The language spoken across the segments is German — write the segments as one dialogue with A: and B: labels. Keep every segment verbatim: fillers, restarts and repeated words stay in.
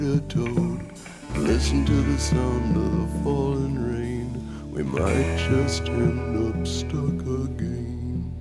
A: Listen to the sound of the falling rain. We might just end up stuck again.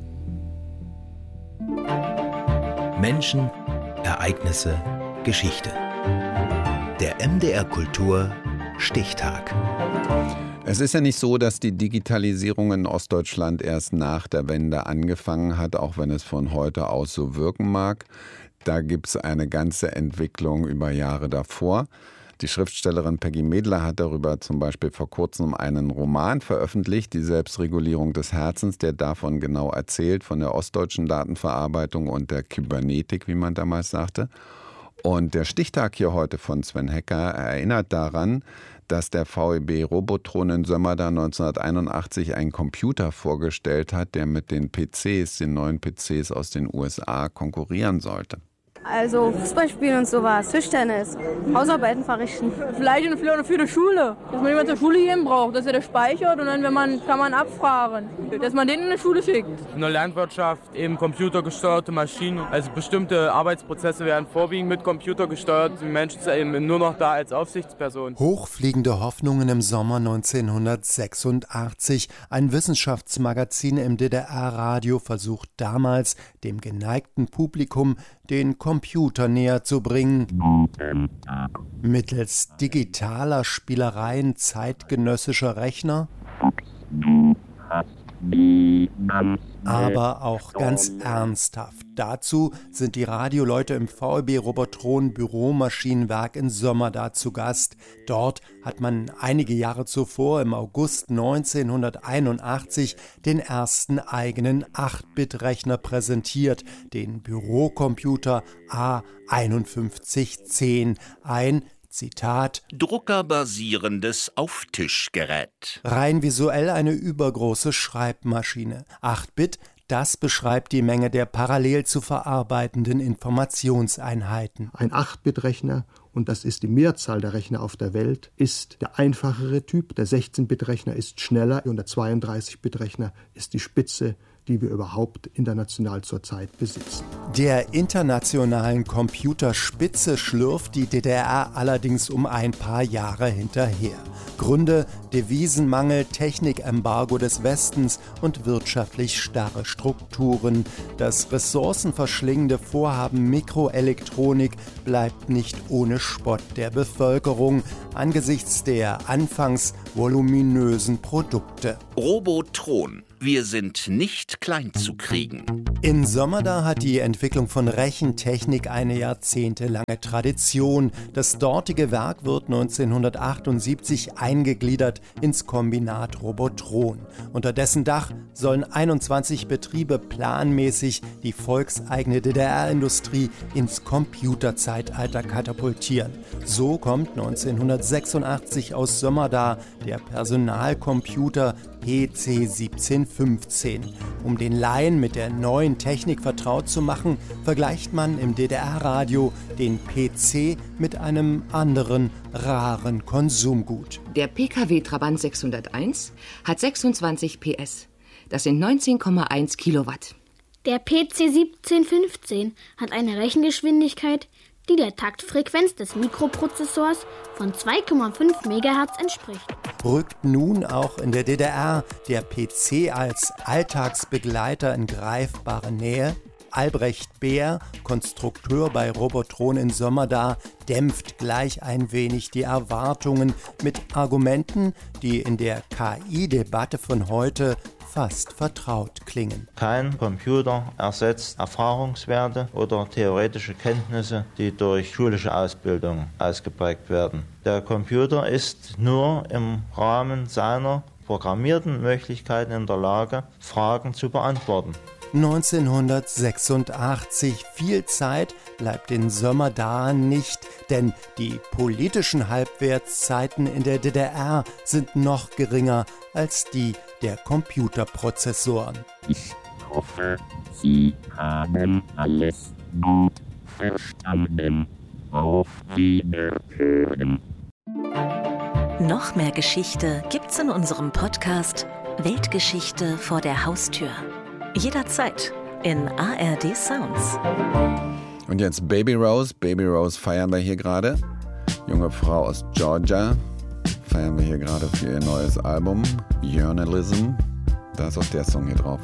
B: Menschen, Ereignisse, Geschichte. Der M D R Kultur Stichtag.
C: Es ist ja nicht so, dass die Digitalisierung in Ostdeutschland erst nach der Wende angefangen hat, auch wenn es von heute aus so wirken mag. Da gibt es eine ganze Entwicklung über Jahre davor. Die Schriftstellerin Peggy Medler hat darüber zum Beispiel vor kurzem einen Roman veröffentlicht, Die Selbstregulierung des Herzens, der davon genau erzählt, von der ostdeutschen Datenverarbeitung und der Kybernetik, wie man damals sagte. Und der Stichtag hier heute von Sven Hecker erinnert daran, dass der V E B Robotron in Sömmerda neunzehnhunderteinundachtzig einen Computer vorgestellt hat, der mit den P Cs, den neuen P Cs aus den U S A, konkurrieren sollte.
D: Also Fußball spielen und sowas, Tischtennis, Hausarbeiten verrichten.
E: Vielleicht in der, für die Schule, dass man jemanden zur Schule gehen braucht, dass er das speichert und dann wenn man, kann man abfragen, dass man den in die Schule schickt.
F: In der Landwirtschaft eben computergesteuerte Maschinen, also bestimmte Arbeitsprozesse werden vorwiegend mit Computer gesteuert, die Menschen sind eben nur noch da als Aufsichtsperson.
G: Hochfliegende Hoffnungen im Sommer neunzehnhundertsechsundachtzig. Ein Wissenschaftsmagazin im D D R-Radio versucht damals, dem geneigten Publikum den Computer näher zu bringen. Mittels digitaler Spielereien zeitgenössischer Rechner, aber auch ganz ernsthaft. Dazu sind die Radioleute im V E B Robotron Büromaschinenwerk in Sömmerda zu Gast. Dort hat man einige Jahre zuvor, im August neunzehnhunderteinundachtzig, den ersten eigenen acht Bit Rechner präsentiert, den Bürocomputer A einundfünfzig zehn, ein Zitat,
B: druckerbasierendes Auftischgerät.
G: Rein visuell eine übergroße Schreibmaschine. acht Bit, das beschreibt die Menge der parallel zu verarbeitenden Informationseinheiten.
H: Ein acht Bit Rechner, und das ist die Mehrzahl der Rechner auf der Welt, ist der einfachere Typ. Der sechzehn Bit Rechner ist schneller und der zweiunddreißig Bit Rechner ist die Spitze, die wir überhaupt international zurzeit besitzen.
G: Der internationalen Computerspitze schlürft die D D R allerdings um ein paar Jahre hinterher. Gründe: Devisenmangel, Technikembargo des Westens und wirtschaftlich starre Strukturen. Das ressourcenverschlingende Vorhaben Mikroelektronik bleibt nicht ohne Spott der Bevölkerung angesichts der anfangs voluminösen Produkte.
B: Robotron. Wir sind nicht klein zu kriegen.
G: In Sömmerda hat die Entwicklung von Rechentechnik eine jahrzehntelange Tradition. Das dortige Werk wird neunzehnhundertachtundsiebzig eingegliedert ins Kombinat Robotron. Unter dessen Dach sollen einundzwanzig Betriebe planmäßig die volkseigene D D R-Industrie ins Computerzeitalter katapultieren. So kommt neunzehnhundertsechsundachtzig aus Sömmerda der Personalcomputer P C siebzehnhundertfünfzehn. Um den Laien mit der neuen Technik vertraut zu machen, vergleicht man im D D R-Radio den P C mit einem anderen, raren Konsumgut.
I: Der P K W Trabant sechshunderteins hat sechsundzwanzig P S. Das sind neunzehn Komma eins Kilowatt.
J: Der P C siebzehnhundertfünfzehn hat eine Rechengeschwindigkeit, die der Taktfrequenz des Mikroprozessors von zwei Komma fünf Megahertz entspricht.
G: Rückt nun auch in der D D R der P C als Alltagsbegleiter in greifbare Nähe? Albrecht Beer, Konstrukteur bei Robotron in Sömmerda, dämpft gleich ein wenig die Erwartungen mit Argumenten, die in der K I-Debatte von heute fast vertraut klingen.
K: Kein Computer ersetzt Erfahrungswerte oder theoretische Kenntnisse, die durch schulische Ausbildung ausgeprägt werden. Der Computer ist nur im Rahmen seiner programmierten Möglichkeiten in der Lage, Fragen zu beantworten.
G: neunzehnhundertsechsundachtzig. Viel Zeit bleibt in Sömmerda nicht, denn die politischen Halbwertszeiten in der D D R sind noch geringer als die der Computerprozessoren.
L: Ich hoffe, Sie haben alles gut verstanden. Auf Wiederhören.
M: Noch mehr Geschichte gibt's in unserem Podcast Weltgeschichte vor der Haustür. Jederzeit in A R D Sounds.
C: Und jetzt Baby Rose. Baby Rose feiern wir hier gerade. Junge Frau aus Georgia. Feiern wir hier gerade für ihr neues Album, Journalism. Da ist auch der Song hier drauf.